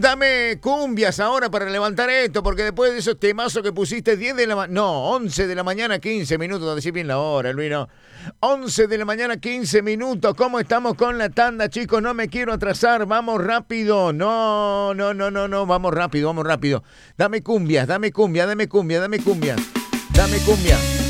dame cumbias ahora para levantar esto, porque después de esos temazos que pusiste 10 de la mañana, no, 11 de la mañana, 15 minutos, decir bien la hora, Luis, no. 11 de la mañana, 15 minutos, ¿cómo estamos con la tanda, chicos? No me quiero atrasar, vamos rápido, no, vamos rápido. Dame cumbia, dame cumbia.